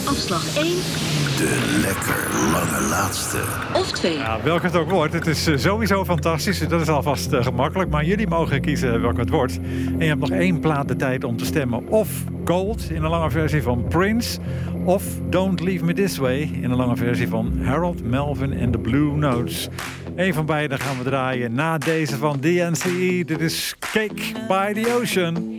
Afslag 1. De lekker lange laatste. Of 2. Ja, welke het ook wordt, het is sowieso fantastisch. Dat is alvast gemakkelijk. Maar jullie mogen kiezen welke het wordt. En je hebt nog 1 plaat de tijd om te stemmen. Of Gold in een lange versie van Prince. Of Don't Leave Me This Way in een lange versie van Harold Melvin and the Blue Notes. Eén van beide gaan we draaien na deze van DNCE. Dit is Cake by the Ocean.